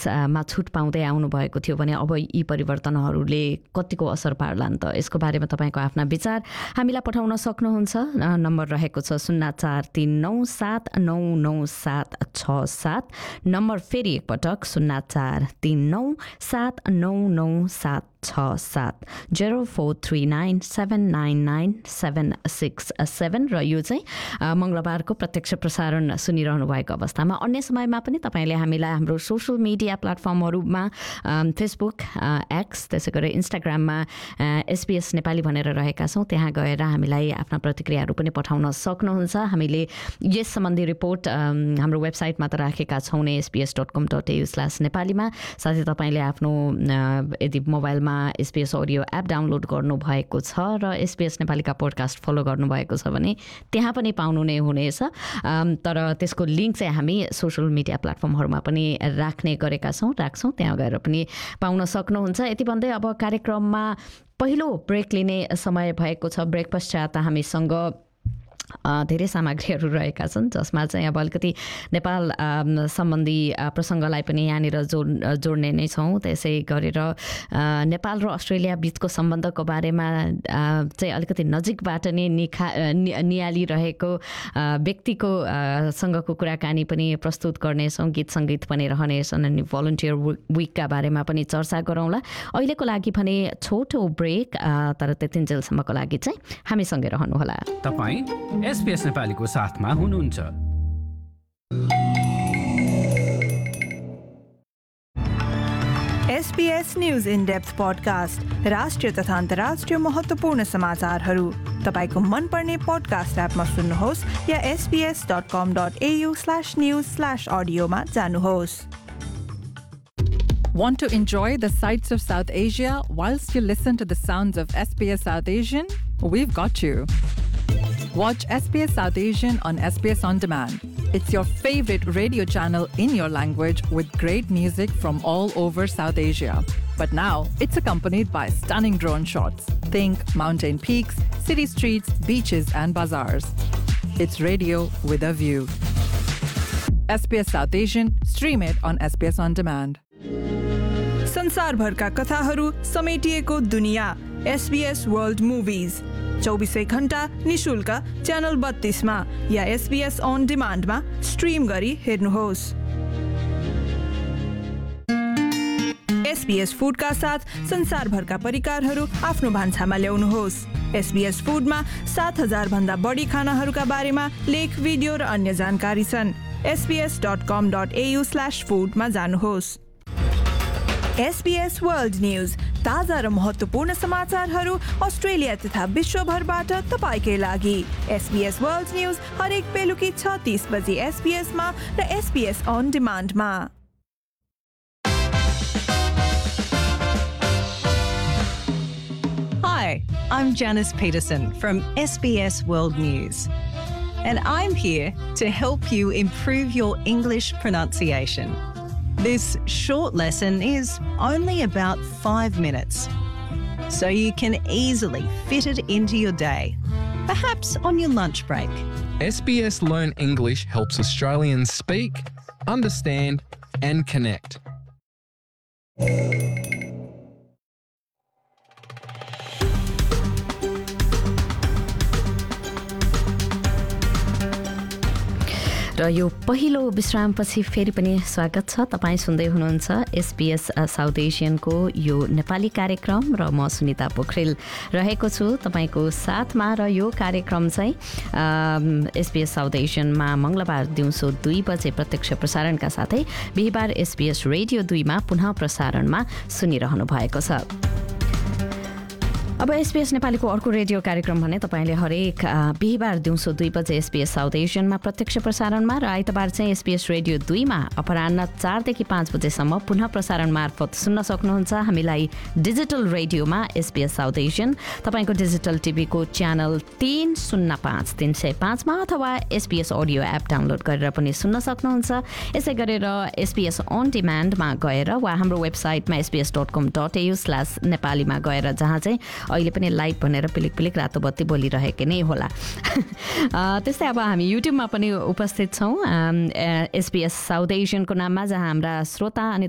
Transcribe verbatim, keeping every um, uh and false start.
एसपिएसमा छुट पाउँदै आउनुभएको थियो भने अब यी परिवर्तनहरूले कतिको असर पार्लान् त, यसको बारेमा तपाईँको आफ्ना विचार हामीलाई पठाउन सक्नुहुन्छ। नम्बर रहेको छ शून्य चार तिन नौ सात नौ नौ सात छ सात। नम्बर फेरि एकपटक शून्य चार तिन नौ सात नौ नौ सात छ सात zero four three nine seven nine nine seven six seven. र यो चाहिँ मङ्गलबारको प्रत्यक्ष प्रसारण सुनिरहनु भएको अवस्थामा अन्य समयमा पनि तपाईँले हामीलाई हाम्रो सोसल मिडिया प्लेटफर्महरूमा फेसबुक, एक्स, त्यसै गरी इन्स्टाग्राममा एसपिएस नेपाली भनेर रहेका छौँ, त्यहाँ गएर हामीलाई आफ्ना प्रतिक्रियाहरू पनि पठाउन सक्नुहुन्छ। हामीले यस सम्बन्धी रिपोर्ट हाम्रो वेबसाइटमा त राखेका छौँ नै, एसपिएस डट कम डट एयु स्ल्यास नेपालीमा। साथै तपाईँले आफ्नो यदि मोबाइलमा एसपिएस अडियो एप डाउनलोड गर्नुभएको छ र एसपिएस नेपालीका पोडकास्ट फलो गर्नुभएको छ भने त्यहाँ पनि पाउनु नै हुनेछ। तर त्यसको लिङ्क चाहिँ हामी सोसल मिडिया प्लेटफर्महरूमा पनि राख्ने गरेका छौँ, राख्छौँ, त्यहाँ गएर पनि पाउन सक्नुहुन्छ। यति भन्दै अब कार्यक्रममा पहिलो ब्रेक लिने समय भएको छ। ब्रेक पश्चात हामीसँग धेरै सामग्रीहरू रहेका छन् जसमा चाहिँ अब अलिकति नेपाल सम्बन्धी प्रसङ्गलाई पनि यहाँनिर जोड जोड्ने नै छौँ। त्यसै गरेर नेपाल र अस्ट्रेलिया बिचको सम्बन्धको बारेमा चाहिँ अलिकति नजिकबाट नै निखा निहालिरहेको व्यक्तिको सँगको कुराकानी पनि प्रस्तुत गर्नेछौँ। गीत सङ्गीत पनि रहनेछन् अनि भलन्टियर विकका बारेमा पनि चर्चा गरौँला। अहिलेको लागि भने छोटो ब्रेक, तर त्यतिन्जेलसम्मको लागि चाहिँ हामीसँगै रहनुहोला। तपाईँ एसपिएस नेपालीको साथमा हुनुहुन्छ। SPS news in depth podcast, राष्ट्रिय तथा अन्तर्राष्ट्रिय महत्त्वपूर्ण समाचारहरू तपाईको मनपर्ने पडकास्ट एपमा सुन्नुहोस् या एसपीएस डट कम dot AU slash news slash अडियोमा जानुहोस्। Want to enjoy the sights of South Asia whilst you listen to the sounds of S B S South Asian? We've got you. Watch S B S South Asian on S B S On Demand. It's your favorite radio channel in your language with great music from all over South Asia. But now, it's accompanied by stunning drone shots. Think mountain peaks, city streets, beaches and bazaars. It's radio with a view. S B S South Asian, stream it on S B S On Demand. संसारभरका कथाहरू समेटिएको दुनिया, SBS world movies, चौबिसै घण्टा निशुल्क channel बत्तीसमा yeah SBS on डिमान्डमा stream गरी हेर्नुहोस्। SBS फुडका साथ संसारभरका परिकारहरू आफ्नो भान्सामा ल्याउनुहोस्। एसबीएस फुडमा सात हजार भन्दा बढी खानाहरूका बारेमा लेख, भिडियो र अन्य जानकारी छन्। एसबीएस डट कम डट एयु स्ल्यास फुडमा जानुहोस्। एसबीएस वर्ल्ड न्यूज, ताजा र महत्त्वपूर्ण समाचारहरू अस्ट्रेलिया तथा विश्वभरबाट तपाईकै लागि। एसबीएस वर्ल्ड न्यूज हरेक बेलुकी छ तीस बजे एसबीएसमा र SBS on डिमान्डमा। Hi, I'm Janice Peterson from S B S World News, and I'm here to help you improve your English pronunciation. This short lesson is only about five minutes, so you can easily fit it into your day, perhaps on your lunch break. S B S Learn English helps Australians speak, understand, and connect. र यो पहिलो विश्रामपछि फेरि पनि स्वागत छ। तपाईँ सुन्दै हुनुहुन्छ एसबीएस साउथ एसियनको यो नेपाली कार्यक्रम र म सुनिता पोखरेल रहेको छु तपाईँको साथमा। र यो कार्यक्रम चाहिँ एसबीएस साउथ एसियनमा मङ्गलबार दिउँसो दुई बजे प्रत्यक्ष प्रसारणका साथै बिहिबार एसबीएस रेडियो दुईमा पुनः प्रसारणमा सुनिरहनु भएको छ। अब एसबीएस नेपालीको अर्को रेडियो कार्यक्रम भने तपाईँले हरेक बिहिबार दिउँसो दुई बजे एसबीएस साउथ एसियनमा प्रत्यक्ष प्रसारणमा र आइतबार चाहिँ एसबीएस रेडियो दुईमा अपराह्न चारदेखि पाँच बजेसम्म पुनः प्रसारण मार्फत सुन्न सक्नुहुन्छ। हामीलाई डिजिटल रेडियोमा एसबीएस साउथ एसियन, तपाईँको डिजिटल टिभीको च्यानल तीन शून्य पाँच तिन सय पाँचमा अथवा एसबीएस अडियो एप डाउनलोड गरेर पनि सुन्न सक्नुहुन्छ। यसै गरेर एसबीएस अन डिमान्डमा गएर वा हाम्रो वेबसाइटमा एसबीएस डट कम डट एयु स्ल्यास नेपालीमा गएर जहाँ चाहिँ अहिले पनि लाइभ भनेर पिलिक पिलिक रातो बत्ती बोलिरहेकै नै होला। त्यस्तै अब हामी युट्युबमा पनि उपस्थित छौँ एसबीएस साउथ एसियनको नाममा, जहाँ हाम्रा श्रोता अनि